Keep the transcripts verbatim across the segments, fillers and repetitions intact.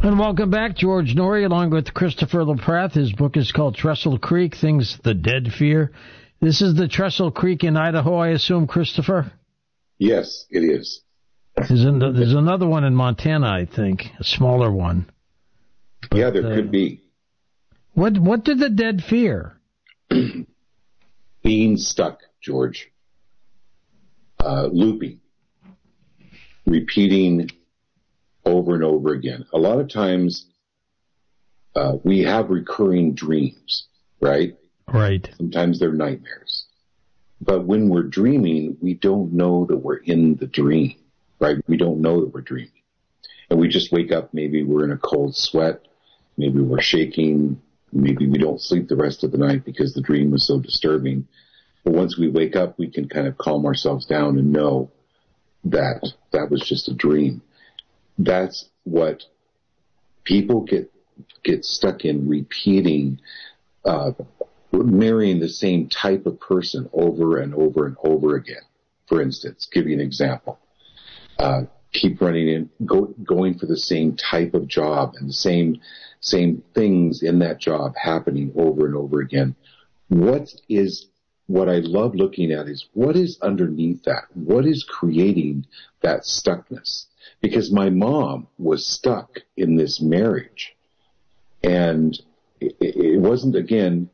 And welcome back, George Noory, along with Christopher LaPrath. His book is called Trestle Creek, Things the Dead Fear. This is the Trestle Creek in Idaho, I assume, Christopher? Yes, it is. There's, an, there's another one in Montana, I think, a smaller one. But, yeah, there uh, could be. What What did the dead fear? Being stuck, George. Uh, looping. Repeating over and over again. A lot of times uh, we have recurring dreams, right? Right. Sometimes they're nightmares. But when we're dreaming, we don't know that we're in the dream, right? We don't know that we're dreaming. And we just wake up, maybe we're in a cold sweat, maybe we're shaking, maybe we don't sleep the rest of the night because the dream was so disturbing. But once we wake up, we can kind of calm ourselves down and know that that was just a dream. That's what people get get stuck in, repeating, uh, marrying the same type of person over and over and over again. For instance, give you an example. Uh, keep running in, go, going for the same type of job and the same same things in that job happening over and over again. What is what I love looking at is what is underneath that? What is creating that stuckness? Because my mom was stuck in this marriage. And it, it wasn't, again,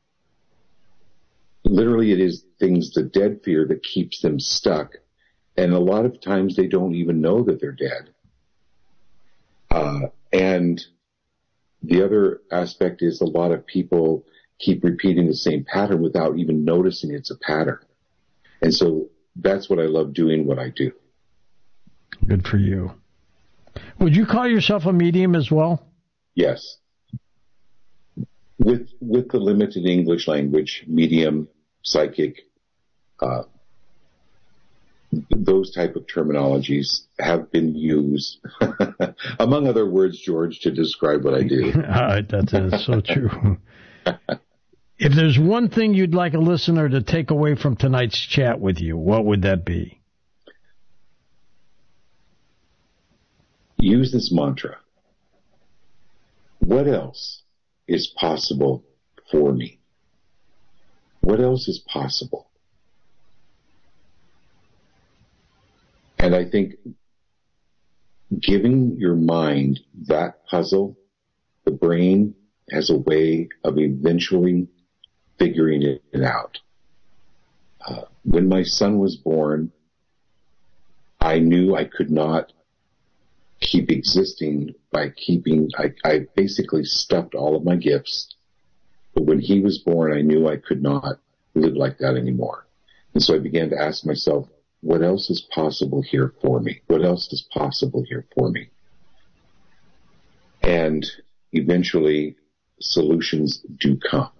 literally it is things, the dead fear that keeps them stuck. And a lot of times they don't even know that they're dead. Uh, and the other aspect is a lot of people keep repeating the same pattern without even noticing it's a pattern. And so that's what I love doing, what I do. Good for you. Would you call yourself a medium as well? Yes. With with the limited English language, medium, psychic, uh, those type of terminologies have been used, among other words, George, to describe what I do. uh, that is so true. If there's one thing you'd like a listener to take away from tonight's chat with you, what would that be? Use this mantra. What else is possible for me? What else is possible? And I think giving your mind that puzzle, the brain has a way of eventually figuring it out. Uh, when my son was born, I knew I could not keep existing by keeping, I, I basically stuffed all of my gifts. But when he was born, I knew I could not live like that anymore. And so I began to ask myself, what else is possible here for me? What else is possible here for me? And eventually solutions do come.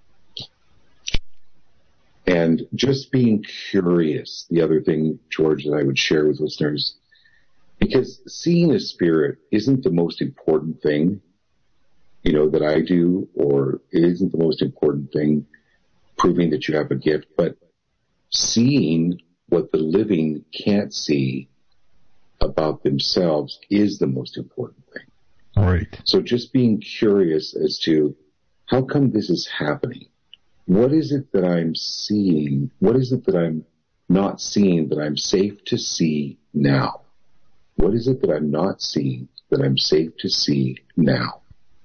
And just being curious, the other thing, George, that I would share with listeners, because seeing a spirit isn't the most important thing, you know, that I do, or it isn't the most important thing proving that you have a gift, but seeing what the living can't see about themselves is the most important thing. All right. So just being curious as to how come this is happening? What is it that I'm seeing? What is it that I'm not seeing that I'm safe to see now? What is it that I'm not seeing that I'm safe to see now?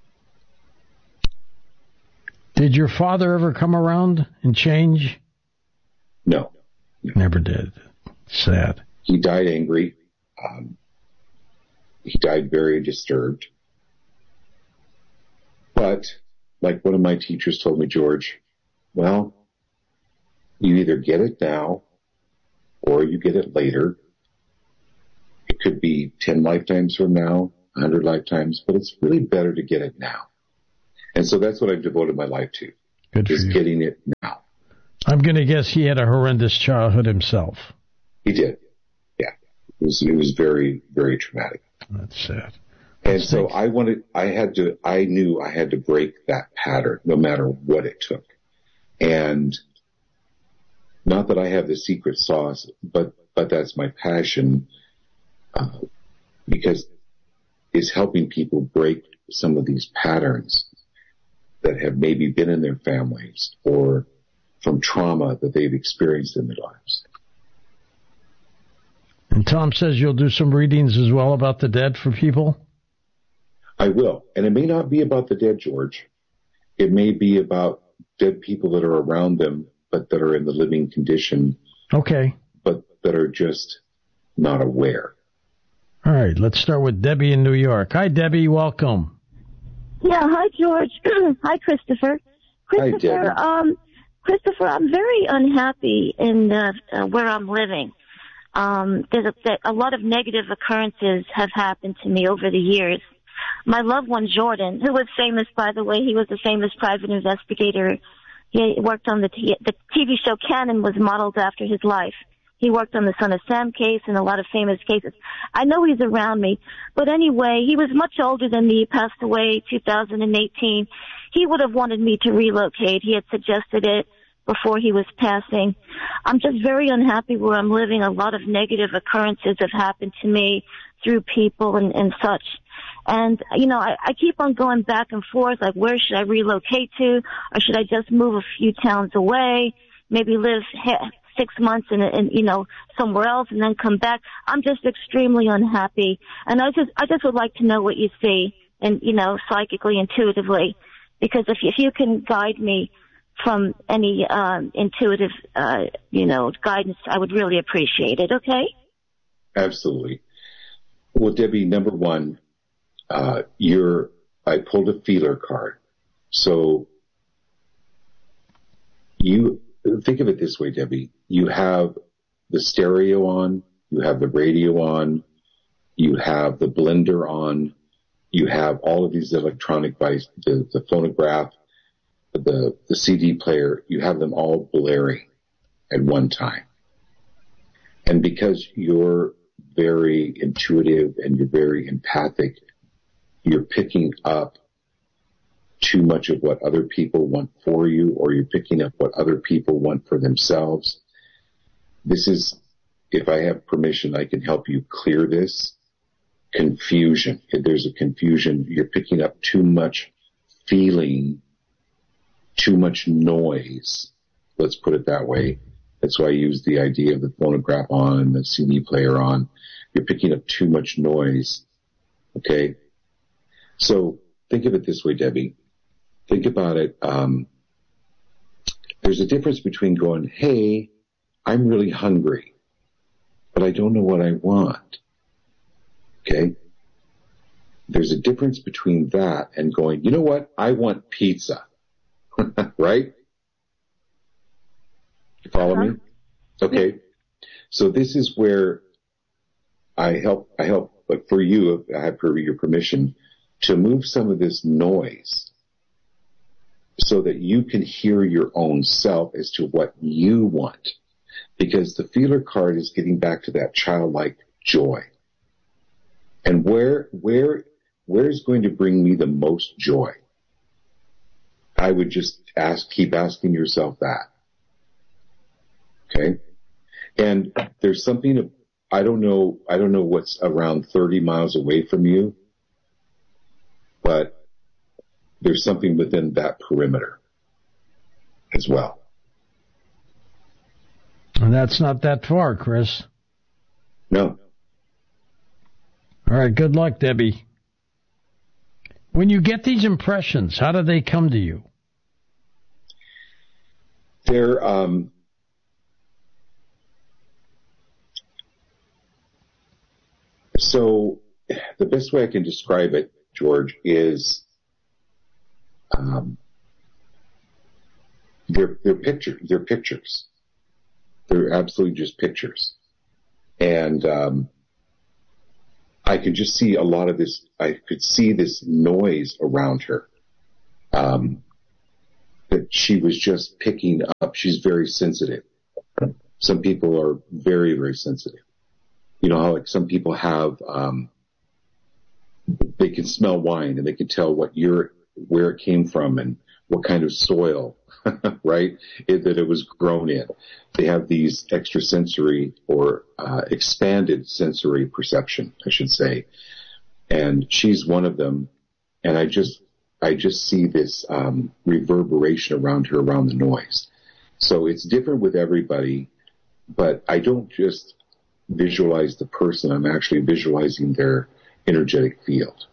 Did your father ever come around and change? No. Never did. Sad. He died angry. Um, he died very disturbed. But, like one of my teachers told me, George, well, you either get it now or you get it later. It could be ten lifetimes from now, one hundred lifetimes, but it's really better to get it now. And so that's what I've devoted my life to. Good for is you. Getting it now. I'm going to guess he had a horrendous childhood himself. He did. Yeah. It was, it was very, very traumatic. That's sad. And That so stinks. I wanted, I had to, I knew I had to break that pattern no matter what it took. And not that I have the secret sauce, but, but that's my passion, uh, because is helping people break some of these patterns that have maybe been in their families or from trauma that they've experienced in their lives. And Tom says you'll do some readings as well about the dead for people? I will. And it may not be about the dead, George. It may be about dead people that are around them, but that are in the living condition. Okay. But that are just not aware. All right. Let's start with Debbie in New York. Hi, Debbie. Welcome. Yeah. Hi, George. Hi, Christopher. Christopher, Hi, Debbie. Um, Christopher, I'm very unhappy in uh, uh, where I'm living. Um, there's a, a lot of negative occurrences have happened to me over the years. My loved one, Jordan, who was famous, by the way, he was a famous private investigator. He worked on the, t- the T V show Cannon was modeled after his life. He worked on the Son of Sam case and a lot of famous cases. I know he's around me, but anyway, he was much older than me. He passed away two thousand eighteen. He would have wanted me to relocate. He had suggested it before he was passing. I'm just very unhappy where I'm living. A lot of negative occurrences have happened to me through people and, and such. And, you know, I, I keep on going back and forth, like, where should I relocate to? Or should I just move a few towns away, maybe live he- six months in, in, you know, somewhere else and then come back? I'm just extremely unhappy. And I just, I just would like to know what you see and, you know, psychically, intuitively. Because if you, if you can guide me from any um, intuitive, uh, you know, guidance, I would really appreciate it, okay? Absolutely. Well, Debbie, number one, uh, you're, I pulled a feeler card. So you think of it this way, Debbie. You have the stereo on, you have the radio on, you have the blender on, you have all of these electronic devices, the, the phonograph, the, the C D player, you have them all blaring at one time. And because you're very intuitive and you're very empathic, you're picking up too much of what other people want for you, or you're picking up what other people want for themselves. This is, if I have permission, I can help you clear this confusion. If there's a confusion, you're picking up too much feeling, too much noise. Let's put it that way. That's why I use the idea of the phonograph on and the C D player on. You're picking up too much noise. Okay? So think of it this way, Debbie. Think about it. Um, there's a difference between going, hey, I'm really hungry, but I don't know what I want. Okay? There's a difference between that and going, you know what? I want pizza. Right? You follow uh-huh. me? Okay. Yeah. So this is where I help, I help, but for you, I have your permission to move some of this noise so that you can hear your own self as to what you want. Because the feeler card is getting back to that childlike joy. And where, where, where is going to bring me the most joy? I would just ask, keep asking yourself that. Okay? And there's something, I don't know, I don't know what's around thirty miles away from you, but there's something within that perimeter as well. And that's not that far, Chris. No. All right, good luck, Debbie. When you get these impressions, how do they come to you? They're, um, so the best way I can describe it, George, is um, they're, they're pictures. They're pictures. They're absolutely just pictures. And um, I could just see a lot of this. I could see this noise around her um, that she was just picking up. She's very sensitive. Some people are very, very sensitive. You know how like some people have, um, they can smell wine and they can tell what you're, where it came from and what kind of soil, right, it, that it was grown in. They have these extrasensory or uh, expanded sensory perception, I should say. and she's one of them. And I just, I just see this um, reverberation around her, around the noise. So it's different with everybody, but I don't just visualize the person. I'm actually visualizing their energetic field.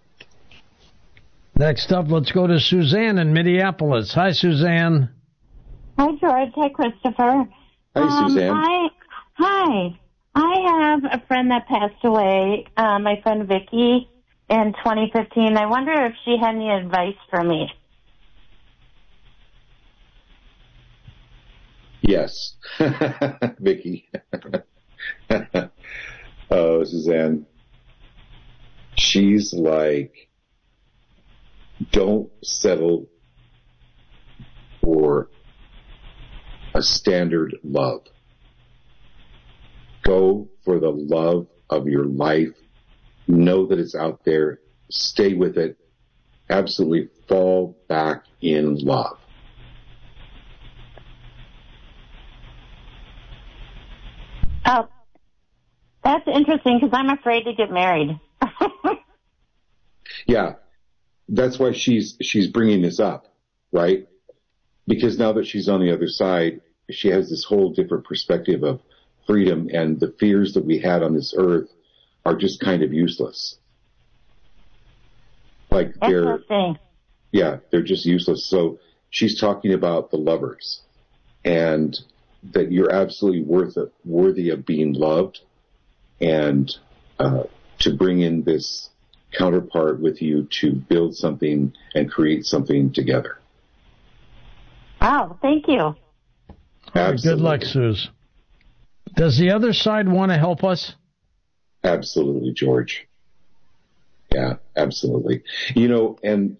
Next up, let's go to Suzanne in Minneapolis. Hi, Suzanne. Hi, George. Hi, Christopher. Hi, um, Suzanne. I, hi. I have a friend that passed away, uh, my friend Vicky, in twenty fifteen. I wonder if she had any advice for me. Yes. Vicky. Oh, Suzanne. She's like, don't settle for a standard love. Go for the love of your life. Know that it's out there. Stay with it. Absolutely fall back in love. Oh, that's interesting because I'm afraid to get married. Yeah, that's why she's she's bringing this up, right? Because now that she's on the other side, she has this whole different perspective of freedom, and the fears that we had on this earth are just kind of useless. Like they're, yeah, they're just useless. So she's talking about the lovers, and that you're absolutely worth it, worthy of being loved, and uh, to bring in this counterpart with you to build something and create something together. Wow, thank you. Right, good luck, Suze. Does the other side want to help us? Absolutely, George. Yeah, absolutely. You know, and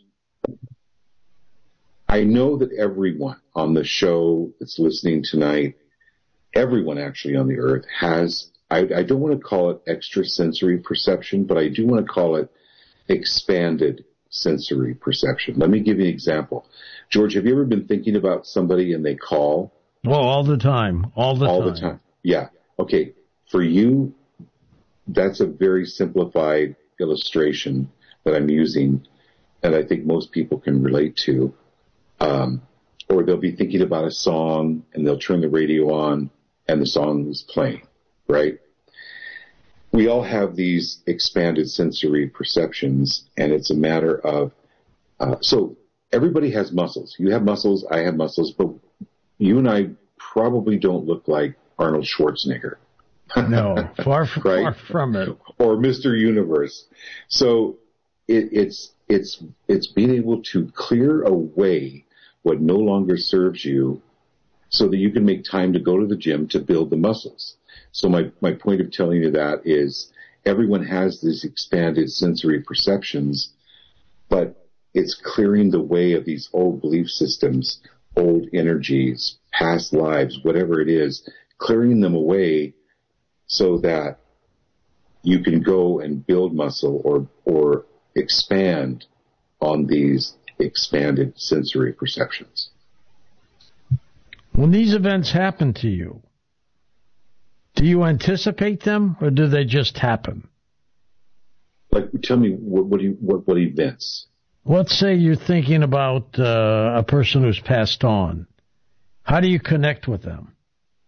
I know that everyone on the show that's listening tonight, everyone actually on the earth has, I, I don't want to call it extrasensory perception, but I do want to call it expanded sensory perception. Let me give you an example. George, have you ever been thinking about somebody and they call? Oh, all the time. All the all time. All the time. Yeah. Okay. For you, that's a very simplified illustration that I'm using that I think most people can relate to. Um, or they'll be thinking about a song and they'll turn the radio on and the song is playing, right? We all have these expanded sensory perceptions, and it's a matter of, uh, so everybody has muscles. You have muscles, I have muscles, but you and I probably don't look like Arnold Schwarzenegger. No, far from, right? far from it. Or Mister Universe. So it, it's, it's, it's being able to clear away what no longer serves you so that you can make time to go to the gym to build the muscles. So my, my point of telling you that is everyone has these expanded sensory perceptions, but it's clearing the way of these old belief systems, old energies, past lives, whatever it is, clearing them away so that you can go and build muscle or, or expand on these expanded sensory perceptions. When these events happen to you, do you anticipate them or do they just happen? Like, tell me, what, what, do you, what, what events? Let's say you're thinking about uh, a person who's passed on. How do you connect with them?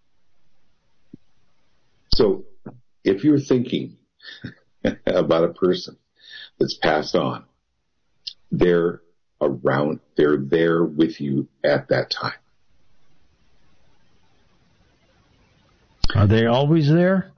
So if you're thinking about a person that's passed on, they're around, they're there with you at that time. Are they always there?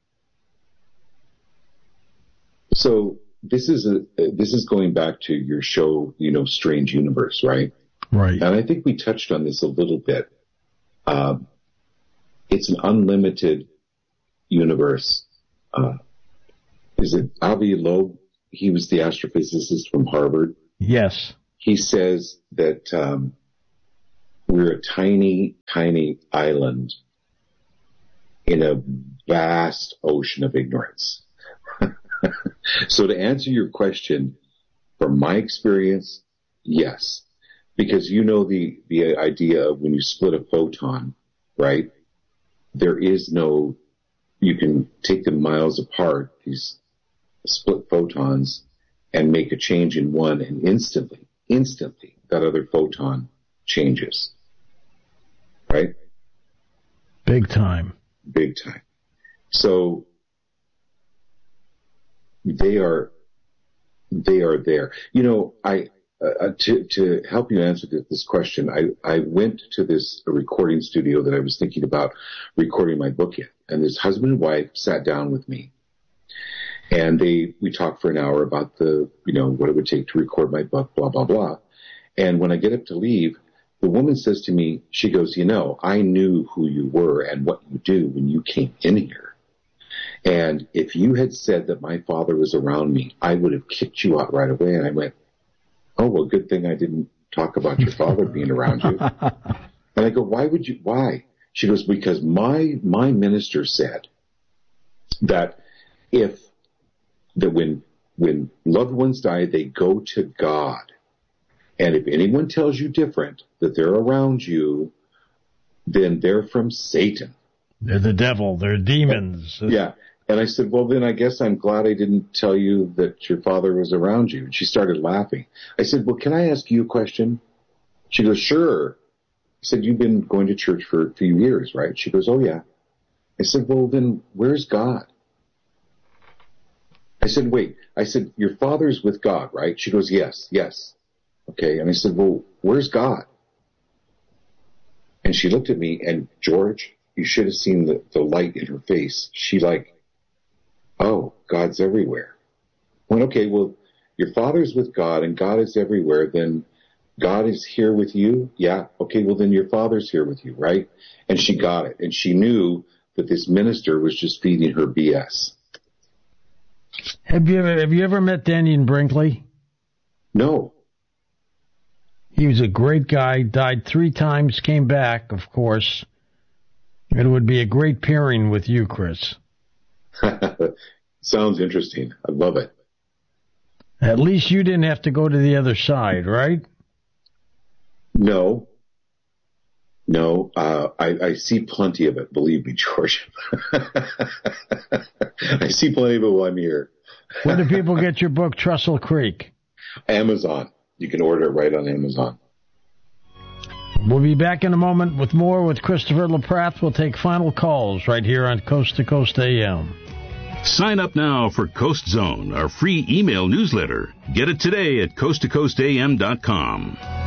So this is a this is going back to your show, you know, Strange Universe, right? Right. And I think we touched on this a little bit. Um, it's an unlimited universe. Uh, is it Avi Loeb? He was the astrophysicist from Harvard. Yes. He says that um, we're a tiny, tiny island in a vast ocean of ignorance. So to answer your question, from my experience, yes. Because you know the, the idea of when you split a photon, right? There is no, you can take them miles apart, these split photons and make a change in one, and instantly, instantly, that other photon changes. Right? Big time. Big time. So they are, they are there. You know, I, uh, to, to help you answer this question, I, I went to this recording studio that I was thinking about recording my book in, and this husband and wife sat down with me, and they, we talked for an hour about the, you know, what it would take to record my book, blah, blah, blah. And when I get up to leave, the woman says to me, she goes, you know, I knew who you were and what you do when you came in here. And if you had said that my father was around me, I would have kicked you out right away. And I went, oh, well, good thing I didn't talk about your father being around you. And I go, why would you, why? She goes, because my, my minister said that if, that when, when loved ones die, they go to God. And if anyone tells you different, that they're around you, then they're from Satan. They're the devil. They're demons. Yeah. And I said, well, then I guess I'm glad I didn't tell you that your father was around you. And she started laughing. I said, well, can I ask you a question? She goes, sure. I said, you've been going to church for a few years, right? She goes, oh, yeah. I said, well, then where's God? I said, wait. I said, your father's with God, right? She goes, yes, yes. Okay. And I said, well, where's God? And she looked at me, and George, you should have seen the, the light in her face. She like, oh, God's everywhere. I went, okay, well, your father's with God and God is everywhere. Then God is here with you. Yeah. Okay. Well, then your father's here with you, right? And she got it. And she knew that this minister was just feeding her B S. Have you ever, have you ever met Dannion Brinkley? No. He was a great guy, died three times, came back, of course. It would be a great pairing with you, Chris. Sounds interesting. I love it. At least you didn't have to go to the other side, right? No. No, uh, I, I see plenty of it, believe me, George. I see plenty of it while I'm here. Where do people get your book, Trestle Creek? Amazon. You can order it right on Amazon. We'll be back in a moment with more with Christopher LaPrath. We'll take final calls right here on Coast to Coast A M. Sign up now for Coast Zone, our free email newsletter. Get it today at coast to coast a m dot com.